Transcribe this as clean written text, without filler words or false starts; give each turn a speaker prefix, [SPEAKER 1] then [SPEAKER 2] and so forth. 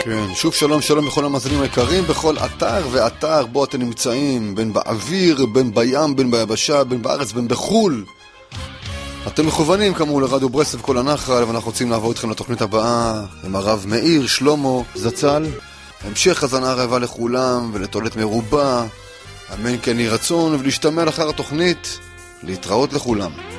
[SPEAKER 1] כן, שוב שלום לכל המאזינים היקרים בכל אתר ואתר בו אתם נמצאים, בין באוויר, בין בים, בין ביבשה, בין בארץ, בין בחול. אתם מכוונים כאמור לרדיו ברסלב כל הנחל, ואנחנו רוצים לעבור איתכם לתוכנית הבאה עם הרב מאיר שלמה זצ"ל. המשך הזנה רעבה לכולם ולתולת מרובה, אמן כן יהי רצון, ולהשתמע אחר התוכנית. להתראות לכולם.